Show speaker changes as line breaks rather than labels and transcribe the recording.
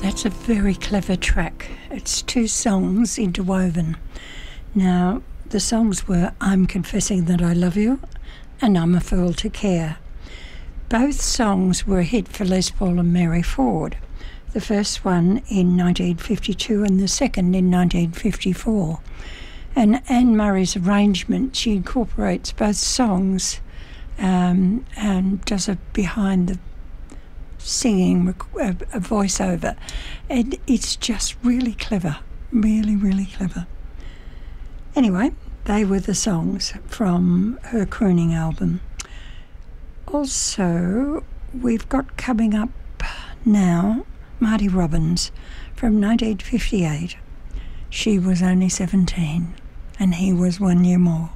That's a very clever track. It's two songs interwoven. Now, the songs were I'm Confessing That I Love You and I'm a Fool to Care. Both songs were a hit for Les Paul and Mary Ford. The first one in 1952 and the second in 1954. And Anne Murray's arrangement, she incorporates both songs and does a behind the singing, a voiceover. And it's just really clever, really, really clever. Anyway, they were the songs from her crooning album. Also, we've got coming up now Marty Robbins from 1958. She was only 17 and he was 1 year more.